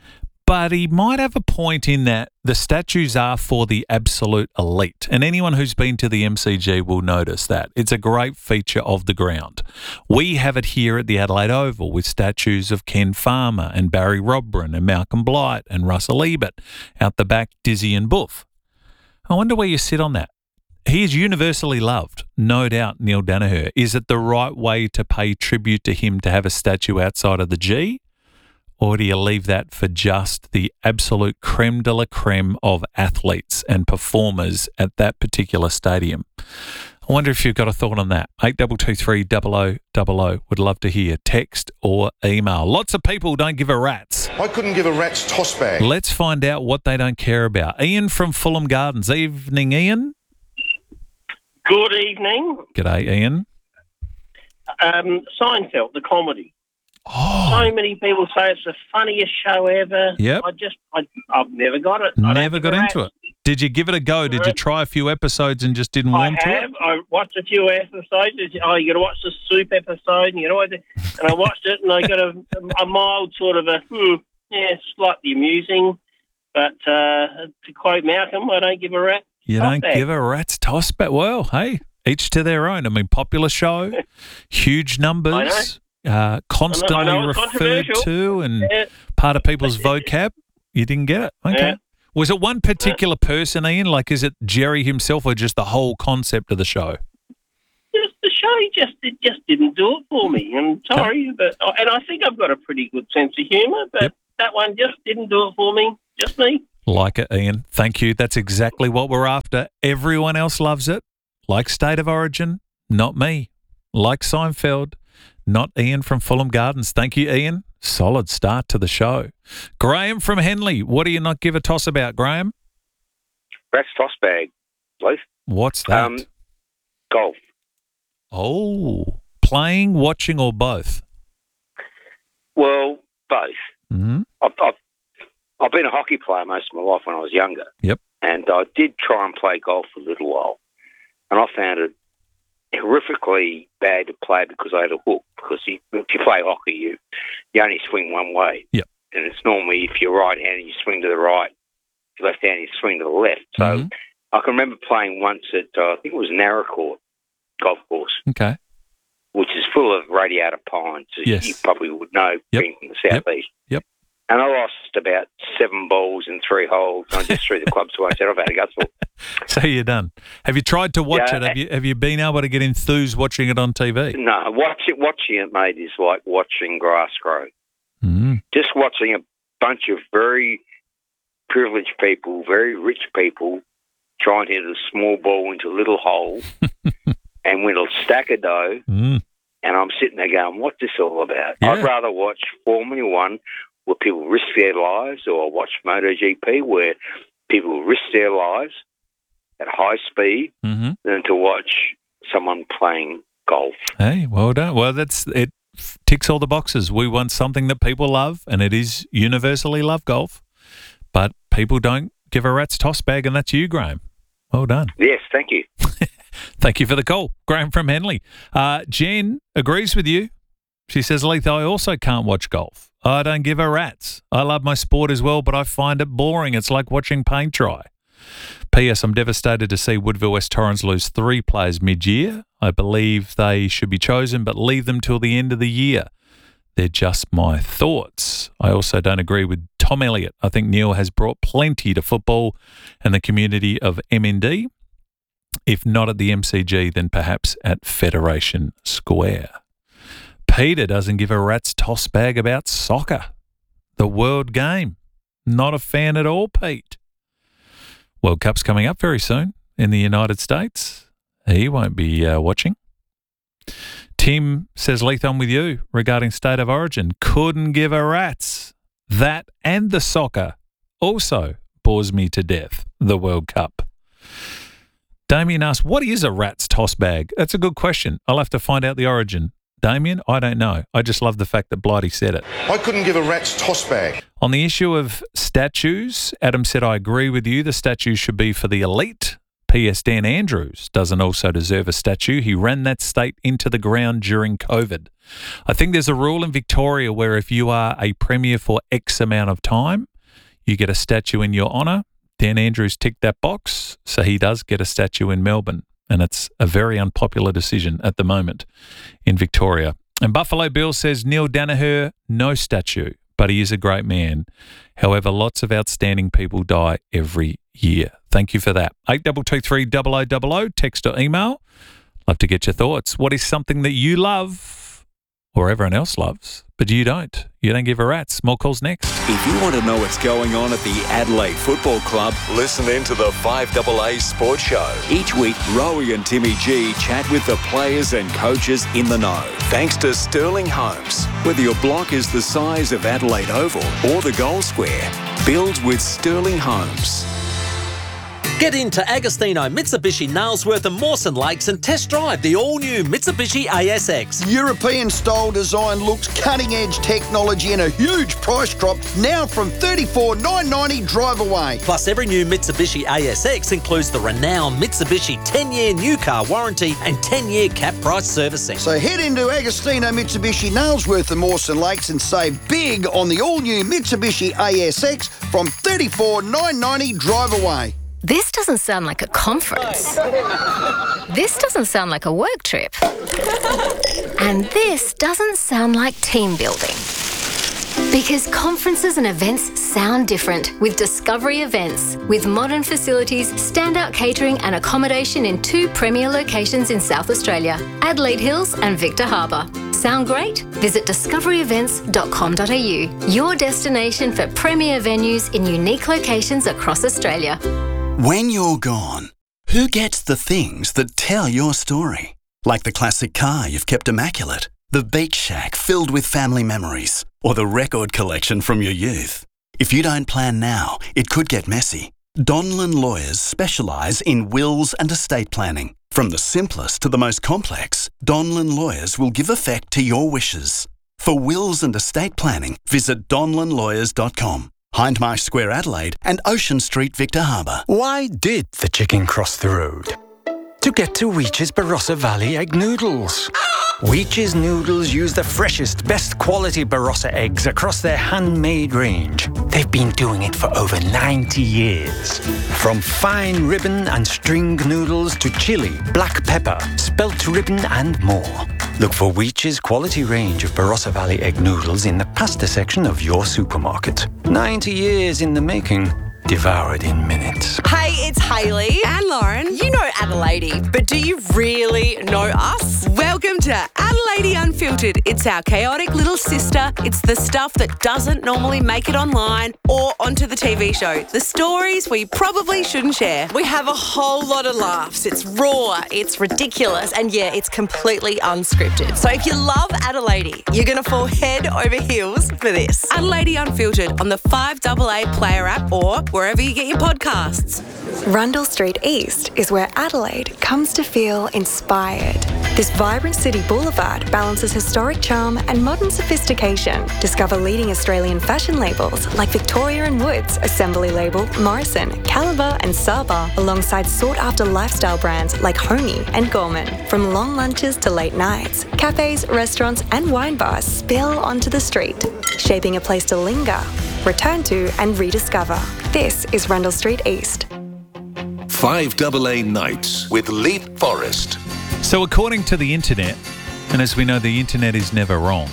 But he might have a point in that the statues are for the absolute elite. And anyone who's been to the M C G will notice that. It's a great feature of the ground. We have it here at the Adelaide Oval with statues of Ken Farmer and Barry Robran and Malcolm Blight and Russell Ebert. Out the back, Dizzy and Buff. I wonder where you sit on that. He is universally loved, no doubt, Neil Daniher. Is it the right way to pay tribute to him to have a statue outside of the G? Or do you leave that for just the absolute creme de la creme of athletes and performers at that particular stadium? I wonder if you've got a thought on that. eight two two three double oh double oh. Would love to hear text or email. Lots of people don't give a rat's. I couldn't give a rat's toss bag. Let's find out what they don't care about. Ian from Fulham Gardens. Evening, Ian. Good evening. G'day, Ian. Um, Seinfeld, the comedy. Oh. So many people say it's the funniest show ever. Yep. I just, I, I've never got it. I Never got into it. Did you give it a go? Did you try a few episodes and just didn't warm I to it? have. I watched a few episodes. Oh, you got to watch the soup episode, and you know what? And I watched it, and I got a, a mild sort of a, hmm, yeah, slightly amusing. But uh, to quote Malcolm, I don't give a rat. You don't give a rat's toss back. Well, hey, Each to their own. I mean, popular show, huge numbers, uh, constantly I know, I know it's referred controversial. to and Yeah. part of people's vocab. You didn't get it? Okay. Yeah. Was it one particular person, Ian? Like, is it Jerry himself or just the whole concept of the show? Just the show just it just didn't do it for me. I'm sorry, but and I think I've got a pretty good sense of humour, but Yep. that one just didn't do it for me. Just me. Like it, Ian. Thank you. That's exactly what we're after. Everyone else loves it. Like State of Origin, not me. Like Seinfeld, not Ian from Fulham Gardens. Thank you, Ian. Solid start to the show. Graham from Henley. What do you not give a toss about, Graham? Rat's toss bag, please. What's that? Um, golf. Oh, playing, watching, or both? Well, both. Mm-hmm. I've, I've, I've been a hockey player most of my life when I was younger. Yep. And I did try and play golf for a little while. And I found it horrifically bad to play because I had a hook. Because you, if you play hockey, you you only swing one way. Yep. And it's normally if you're right-handed, you swing to the right. If you're left-handed, you swing to the left. So Mm-hmm. I can remember playing once at, uh, I think it was Narracourt Golf Course, Okay. which is full of radiata pines. as Yes. You probably would know, Yep. being from the southeast. Yep. And I lost about seven balls in three holes. And I just threw the clubs away and said, I've had a gutful. So you're done. Have you tried to watch Yeah. it? Have you have you been able to get enthused watching it on T V? No, watch it, watching it, mate, is like watching grass grow. Mm. Just watching a bunch of very privileged people, very rich people, trying to hit a small ball into a little hole and win a stack of dough. Mm. And I'm sitting there going, what's this all about? Yeah. I'd rather watch Formula One where people risk their lives, or watch MotoGP where people risk their lives at high speed, Mm-hmm. than to watch someone playing golf. Hey, well done. Well, that's it. f- Ticks all the boxes. We want something that people love, and it is universally loved, golf. But people don't give a rat's toss bag, and that's you, Graham. Well done. Yes, thank you. Thank you for the call, Graham from Henley. Uh, Jen agrees with you. She says, Leith, I also can't watch golf. I don't give a rat's. I love my sport as well, but I find it boring. It's like watching paint dry. P S. I'm devastated to see Woodville West Torrens lose three players mid-year. I believe they should be chosen, but leave them till the end of the year. They're just my thoughts. I also don't agree with Tom Elliott. I think Neil has brought plenty to football and the community of M N D. If not at the M C G, then perhaps at Federation Square. Peter doesn't give a rat's toss bag about soccer. The world game. Not a fan at all, Pete. World Cup's coming up very soon in the United States. He won't be uh, watching. Tim says, Leith, I'm with you regarding State of Origin. Couldn't give a rat's. That and the soccer also bores me to death, the World Cup. Damien asks, what is a rat's toss bag? That's a good question. I'll have to find out the origin. Damien, I don't know. I just love the fact that Blighty said it. I couldn't give a rat's toss bag. On the issue of statues, Adam said, I agree with you. The statues should be for the elite. P S. Dan Andrews doesn't also deserve a statue. He ran that state into the ground during COVID. I think there's a rule in Victoria where if you are a premier for X amount of time, you get a statue in your honour. Dan Andrews ticked that box, so he does get a statue in Melbourne. And it's a very unpopular decision at the moment in Victoria. And Buffalo Bill says Neil Danaher, no statue, but he is a great man. However, lots of outstanding people die every year. Thank you for that. eight two two three double oh double oh, text or email. Love to get your thoughts. What is something that you love or everyone else loves, but you don't? You don't give a rat's. More calls next. If you want to know what's going on at the Adelaide Football Club, listen in to the five A A Sports Show. Each week, Rowie and Timmy G chat with the players and coaches in the know. Thanks to Sterling Homes. Whether your block is the size of Adelaide Oval or the Gold Square, build with Sterling Homes. Get into Agostino, Mitsubishi, Nailsworth and Mawson Lakes and test drive the all-new Mitsubishi A S X. European-style design looks, cutting-edge technology and a huge price drop now from thirty-four thousand nine hundred ninety dollars drive away. Plus, every new Mitsubishi A S X includes the renowned Mitsubishi ten-year new car warranty and ten-year cap price servicing. So head into Agostino, Mitsubishi, Nailsworth and Mawson Lakes and save big on the all-new Mitsubishi A S X from thirty-four thousand nine hundred ninety dollars drive away. This doesn't sound like a conference. This doesn't sound like a work trip. And this doesn't sound like team building. Because conferences and events sound different with Discovery Events. With modern facilities, standout catering and accommodation in two premier locations in South Australia, Adelaide Hills and Victor Harbour. Sound great? Visit discovery events dot com dot a u, your destination for premier venues in unique locations across Australia. When you're gone, who gets the things that tell your story? Like the classic car you've kept immaculate, the beach shack filled with family memories, or the record collection from your youth. If you don't plan now, it could get messy. Donlan Lawyers specialise in wills and estate planning. From the simplest to the most complex, Donlan Lawyers will give effect to your wishes. For wills and estate planning, visit donlan lawyers dot com. Hindmarsh Square, Adelaide, and Ocean Street, Victor Harbour. Why did the chicken cross the road? To get to Weech's Barossa Valley Egg Noodles. Weech's Noodles use the freshest, best quality Barossa eggs across their handmade range. They've been doing it for over ninety years. From fine ribbon and string noodles to chili, black pepper, spelt ribbon and more. Look for Weech's quality range of Barossa Valley Egg Noodles in the pasta section of your supermarket. ninety years in the making. Devoured in minutes. Hey, it's Hayley. And Lauren. You know Adelaide, but do you really know us? Welcome to Adelaide Unfiltered. It's our chaotic little sister. It's the stuff that doesn't normally make it online or onto the T V show. The stories we probably shouldn't share. We have a whole lot of laughs. It's raw, it's ridiculous, and yeah, it's completely unscripted. So if you love Adelaide, you're going to fall head over heels for this. Adelaide Unfiltered on the five A A Player app or wherever you get your podcasts. Rundle Street East is where Adelaide comes to feel inspired. This vibrant city boulevard balances historic charm and modern sophistication. Discover leading Australian fashion labels like Victoria and Woods, Assembly Label, Morrison, Caliber and Saba, alongside sought-after lifestyle brands like Homey and Gorman. From long lunches to late nights, cafes, restaurants and wine bars spill onto the street, shaping a place to linger, return to and rediscover. This is Rundle Street East. five A A Nights with Leap Forest. So according to the internet, and as we know, the internet is never wrong,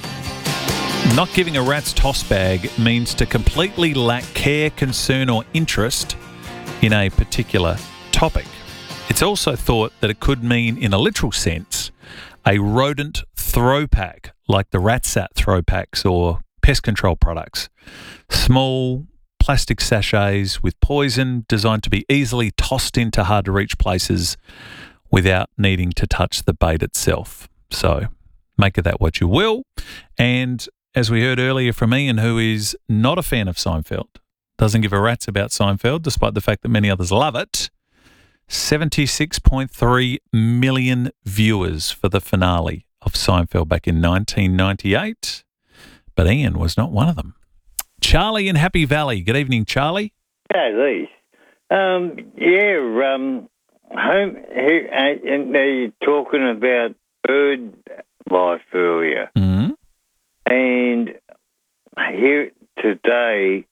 not giving a rat's toss bag means to completely lack care, concern or interest in a particular topic. It's also thought that it could mean, in a literal sense, a rodent throw pack, like the Ratsat throw packs or pest control products. Small plastic sachets with poison designed to be easily tossed into hard-to-reach places without needing to touch the bait itself. So make of that what you will. And as we heard earlier from Ian, who is not a fan of Seinfeld, doesn't give a rat's about Seinfeld, despite the fact that many others love it, seventy-six point three million viewers for the finale of Seinfeld back in nineteen ninety-eight. But Ian was not one of them. Charlie in Happy Valley. Good evening, Charlie. Hey, Lee. Um, yeah, um, home, here, and they're talking about bird life earlier. Mm-hmm. And here today,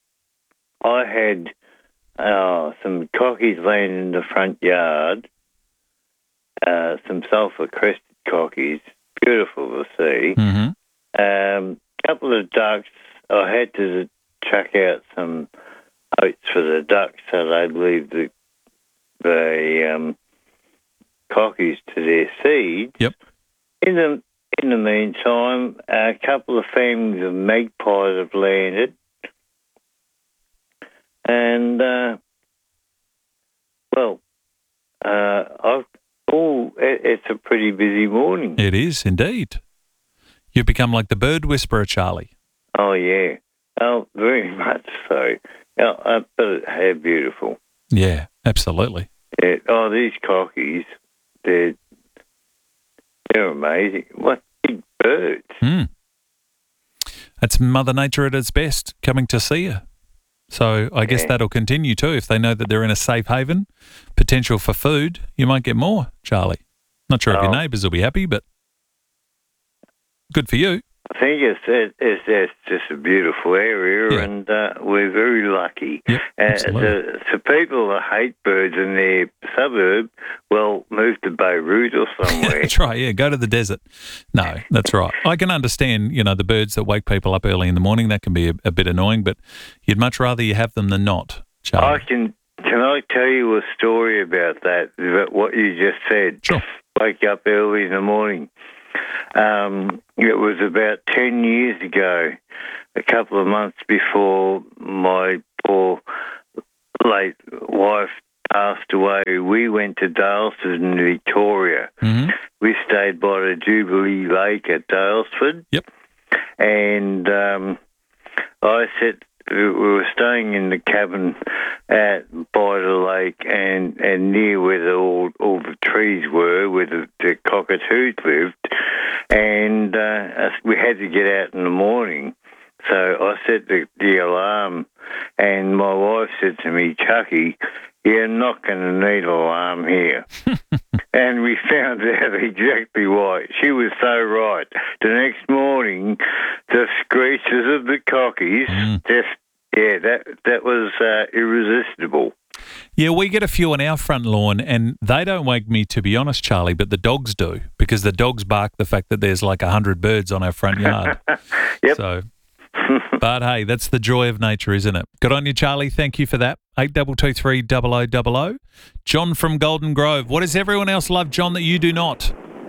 I had uh, some cockies laying in the front yard, uh, some sulphur-crested cockies, beautiful to see. Mm-hmm. Um, couple of ducks. I had to chuck out some oats for the ducks so they'd leave the the um, cockies to their seeds. Yep. In the in the meantime, a couple of families of magpies have landed, and uh, well, uh, I've oh, it, it's a pretty busy morning. It is indeed. You've become like the bird whisperer, Charlie. Oh, yeah. Oh, very much so. Yeah, uh, but how beautiful. Yeah, absolutely. Yeah. Oh, these cockies, they're, they're amazing. What big birds. Mm. That's Mother Nature at its best, coming to see you. So I guess Yeah. that'll continue too. If they know that they're in a safe haven, potential for food, you might get more, Charlie. Not sure if your Oh. neighbours will be happy, but good for you. I think it's it, it's, it's just a beautiful area, Yeah. and uh, we're very lucky. Yep, uh, absolutely. the, the people that hate birds in their suburb, well, move to Beirut or somewhere. That's right, yeah, go to the desert. No, that's right. I can understand, you know, the birds that wake people up early in the morning, that can be a, a bit annoying, but you'd much rather you have them than not, Charlie. I can can I tell you a story about that? About what you just said. Sure. Wake up early in the morning. Um, it was about ten years ago, a couple of months before my poor late wife passed away. We went to Dalesford in Victoria. Mm-hmm. We stayed by the Jubilee Lake at Dalesford. Yep. And um, I said, we were staying in the cabin at by the lake and, and near where the, all all the trees were, where the, the cockatoos lived, and uh, we had to get out in the morning. So I set the, the alarm, and my wife said to me, "Chucky, you're not going to need an alarm here." And we found out exactly why. She was so right. The next morning, the screeches of the cockies, Mm. just, yeah, that that was uh, irresistible. Yeah, we get a few on our front lawn, and they don't wake me, to be honest, Charlie, but the dogs do, because the dogs bark the fact that there's like a hundred birds on our front yard. Yep. So, but hey, that's the joy of nature, isn't it? Good on you, Charlie. Thank you for that. Eight double two three double o double o. John from Golden Grove. What does everyone else love, John, that you do not?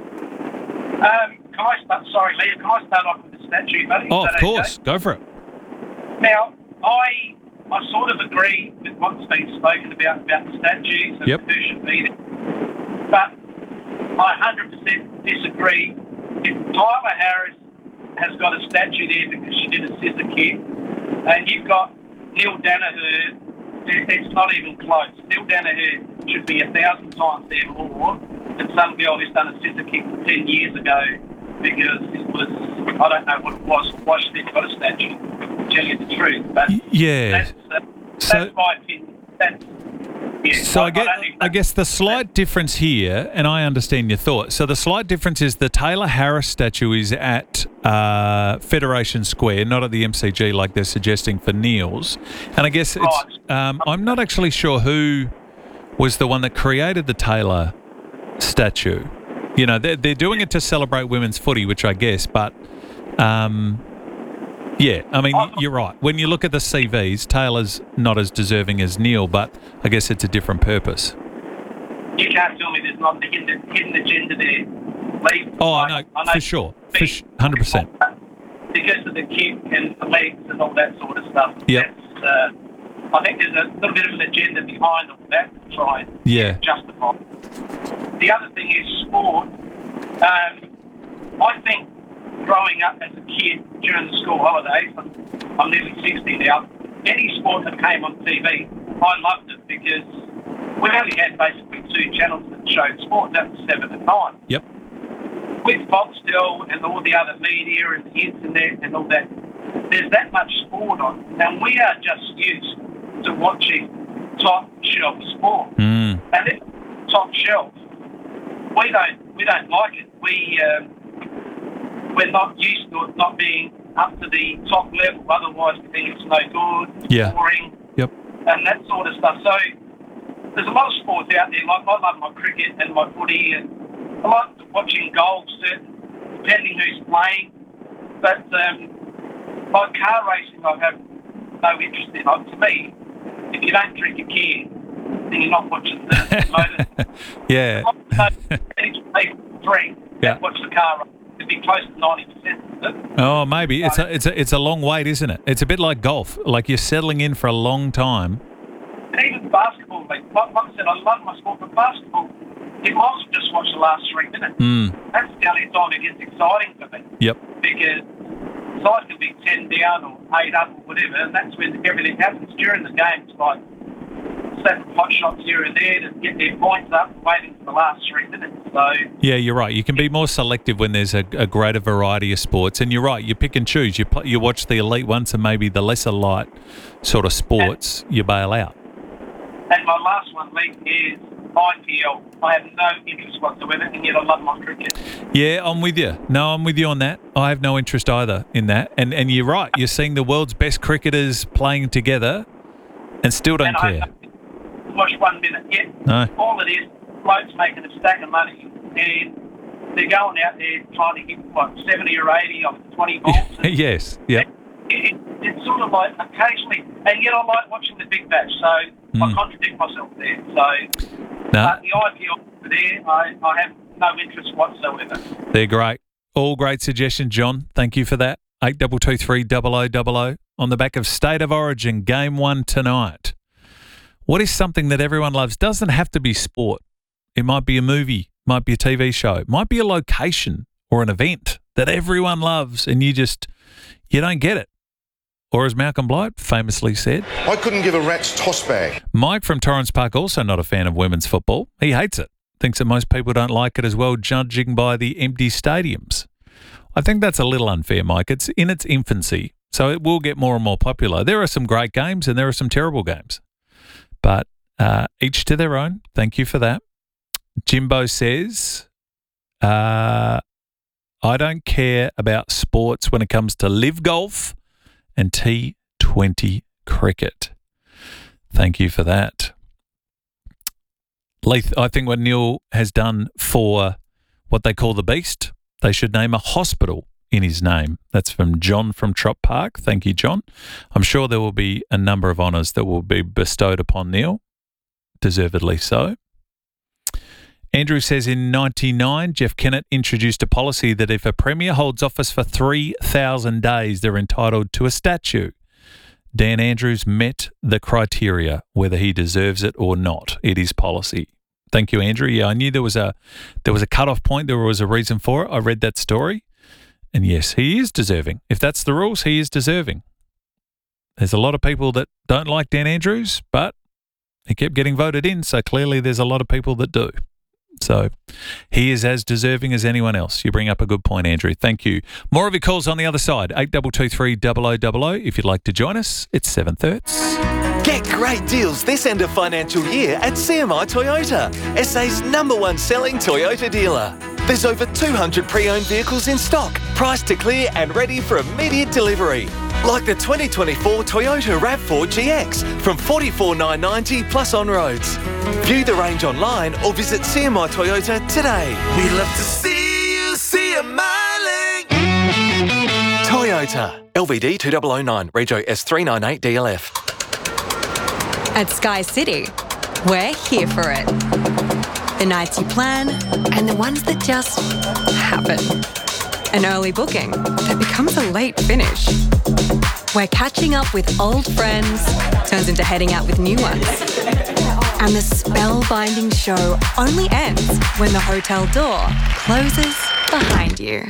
Um, can I start, sorry, Leah, can I start off with the statue, buddy? Oh, Is of that course. okay? Go for it. Now, I I sort of agree with what's been spoken about about the statues and Yep. who should be there. But I one hundred percent disagree. If Tyler Harris has got a statue there because she did a scissor kick, and you've got Neil Danaher, it- it's not even close. Neil Danaher should be a thousand times there more than some girl who's done a scissor kick ten years ago because it was, I don't know what it was, why she didn't got a statue, to tell you the truth. But Yeah. that's, uh, that's So- my opinion. That's, yeah, So I, get, don't think I guess the slight difference here, and I understand your thought. So the slight difference is the Taylor Harris statue is at uh, Federation Square, not at the M C G like they're suggesting for Neil's. And I guess it's um, I'm not actually sure who was the one that created the Taylor statue. You know, they're, they're doing it to celebrate women's footy, which I guess, but um, yeah, I mean, you're right. When you look at the C Vs, Taylor's not as deserving as Neil, but I guess it's a different purpose. You can't tell me there's not a hidden, hidden agenda there, Lee. Oh, I, no, I know for sure. For sh- one hundred percent. because of the kick and the legs and all that sort of stuff. Yep. That's, uh, I think there's a little bit of an agenda behind all that to try and Yeah. justify. The other thing is sport. Um, I think growing up as a kid during the school holidays, I'm, I'm nearly sixty now, any sport that came on T V, I loved it because we only had basically two channels that showed sport, that was seven and nine. Yep. With Foxtel and all the other media and the internet and all that, there's that much sport on, and we are just used to watching top shelf sport. Mm. And it's top shelf. We don't we don't like it. We um, we're not used to it not being up to the top level. Otherwise, we think it's no good, Yeah. boring, Yep. and that sort of stuff. So there's a lot of sports out there. Like I love my cricket and my footy, and I like watching golf, certain, depending who's playing. But um, like car racing, I have no interest in. Like, to me, if you don't drink a can, then you're not watching the motor. Yeah. Any people drink Yeah. and watch the car race. It'd be close to ninety percent. Oh, maybe it's a it's a it's a long wait, isn't it? It's a bit like golf. Like you're settling in for a long time. And even basketball, like, like I said, I love my sport, but basketball, you might as well just watch the last three minutes. Mm. That's the only time it gets exciting for me. Yep. Because side can be ten down or eight up or whatever, and that's when everything happens. During the game, it's like seven hot shots here and there to get their points up and waiting for the last three minutes. So Yeah, you're right. You can be more selective when there's a, a greater variety of sports, and you're right. You pick and choose. You pl- you watch the elite ones and maybe the lesser light sort of sports. You bail out. And my last one, Lee, is I P L. I have no interest whatsoever, and yet I love my cricket. Yeah, I'm with you. No, I'm with you on that. I have no interest either in that. And and you're right. You're seeing the world's best cricketers playing together and still don't and care. I watch one minute. Yeah. No. All it is, blokes making a stack of money, and they're going out there trying to hit, what, seventy or eighty off twenty balls. Yes, yeah. It, it's sort of like occasionally, and yet I like watching the big bash, so Mm. I contradict myself there. So No. uh, the I P L there, I, I have no interest whatsoever. They're great. All great suggestions, John. Thank you for that. eight two two three double oh double oh on the back of State of Origin, game one tonight. What is something that everyone loves? Doesn't have to be sport. It might be a movie, might be a T V show, it might be a location or an event that everyone loves and you just, you don't get it. Or as Malcolm Blight famously said, I couldn't give a rat's toss bag. Mike from Torrens Park, also not a fan of women's football. He hates it. Thinks that most people don't like it as well, judging by the empty stadiums. I think that's a little unfair, Mike. It's in its infancy, so it will get more and more popular. There are some great games and there are some terrible games. But uh, each to their own. Thank you for that. Jimbo says, uh, I don't care about sports when it comes to live golf and T twenty cricket. Thank you for that. Leith, I think what Neil has done for what they call the Beast, they should name a hospital in his name. That's from John from Trop Park. Thank you, John. I'm sure there will be a number of honours that will be bestowed upon Neil, deservedly so. Andrew says in ninety-nine, Jeff Kennett introduced a policy that if a premier holds office for three thousand days, they're entitled to a statue. Dan Andrews met the criteria, whether he deserves it or not. It is policy. Thank you, Andrew. Yeah, I knew there was a there was a cut-off point. There was a reason for it. I read that story. And yes, he is deserving. If that's the rules, he is deserving. There's a lot of people that don't like Dan Andrews, but he kept getting voted in, so clearly there's a lot of people that do. So he is as deserving as anyone else. You bring up a good point, Andrew. Thank you. More of your calls on the other side. eight two two three double oh double oh. If you'd like to join us, it's seven thirty. Get great deals this end of financial year at C M I Toyota, S A's number one selling Toyota dealer. There's over two hundred pre-owned vehicles in stock, priced to clear and ready for immediate delivery. Like the twenty twenty-four Toyota RAV four G X from forty-four thousand nine hundred ninety dollars plus on roads. View the range online or visit C M I Toyota today. We love to see you see a miling. Toyota. L V D two thousand nine, Rego S three ninety-eight D L F. At Sky City, we're here for it. The nights you plan and the ones that just happen. An early booking that becomes a late finish. Where catching up with old friends turns into heading out with new ones. And the spellbinding show only ends when the hotel door closes behind you.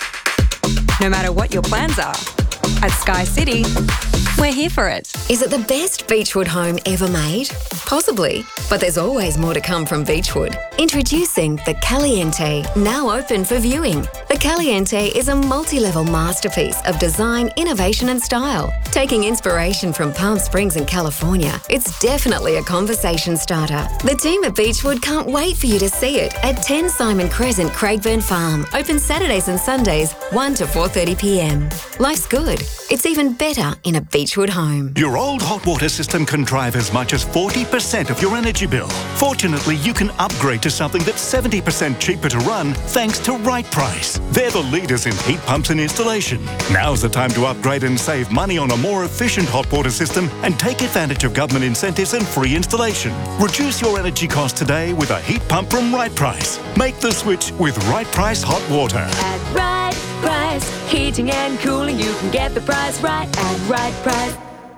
No matter what your plans are, at Sky City, we're here for it. Is it the best Beechwood home ever made? Possibly, but there's always more to come from Beechwood. Introducing the Caliente, now open for viewing. The Caliente is a multi-level masterpiece of design, innovation and style. Taking inspiration from Palm Springs and California, it's definitely a conversation starter. The team at Beechwood can't wait for you to see it at ten Simon Crescent, Craigburn Farm. Open Saturdays and Sundays, one to four thirty p m. Life's good. It's even better in a Beechwood home. Your old hot water system can drive as much as forty percent of your energy bill. Fortunately, you can upgrade to something that's seventy percent cheaper to run thanks to Right Price. They're the leaders in heat pumps and installation. Now's the time to upgrade and save money on a more efficient hot water system and take advantage of government incentives and free installation. Reduce your energy costs today with a heat pump from Right Price. Make the switch with Right Price Hot Water. At Right Price, heating and cooling, you can get the price right at Right Price.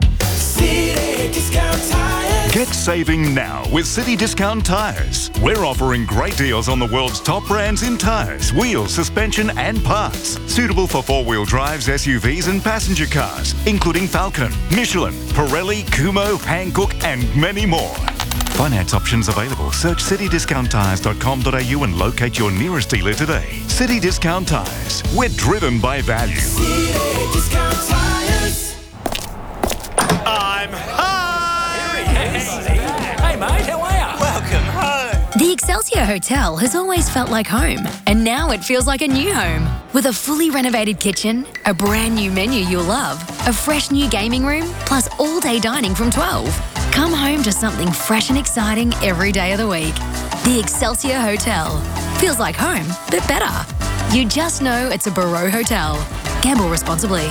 City Discount Tires. Get saving now with City Discount Tires. We're offering great deals on the world's top brands in tires, wheels, suspension and parts. Suitable for four-wheel drives, S U Vs and passenger cars, including Falcon, Michelin, Pirelli, Kumho, Hankook and many more. Finance options available. Search city discount tires dot com dot a u and locate your nearest dealer today. City Discount Tires. We're driven by value. City Discount Tires. I'm home! Here he is. Hey, mate, how are you? Welcome home. Excelsior Hotel has always felt like home, and now it feels like a new home. With a fully renovated kitchen, a brand new menu you'll love, a fresh new gaming room, plus all-day dining from twelve. Come home to something fresh and exciting every day of the week. The Excelsior Hotel. Feels like home, but better. You just know it's a Barreau Hotel. Gamble responsibly.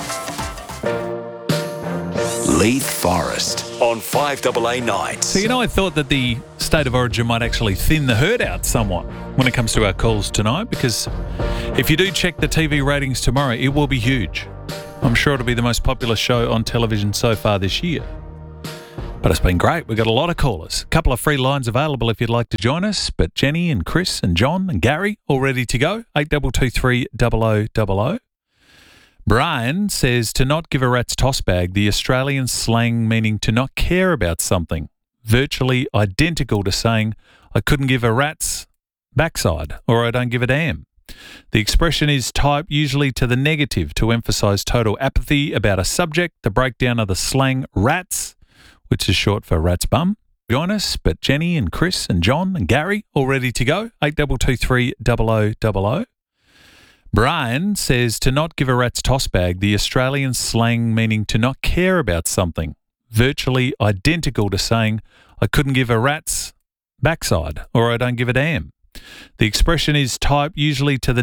Leith Forest on five double A nights. So, you know, I thought that the state of origin might actually thin the herd out somewhat when it comes to our calls tonight, because if you do check the T V ratings tomorrow, it will be huge. I'm sure it'll be the most popular show on television so far this year. But it's been great. We've got a lot of callers. A couple of free lines available if you'd like to join us. But Jenny and Chris and John and Gary all ready to go. eight two two three zero zero zero zero. Brian says to not give a rat's toss bag, the Australian slang meaning to not care about something, virtually identical to saying I couldn't give a rat's backside or I don't give a damn. The expression is typed usually to the negative to emphasise total apathy about a subject. The breakdown of the slang rats, which is short for rat's bum. Join us, but Jenny and Chris and John and Gary all ready to go. eight two two three zero zero zero zero. Brian says to not give a rat's toss bag, the Australian slang meaning to not care about something, virtually identical to saying I couldn't give a rat's backside or I don't give a damn. The expression is typed usually to the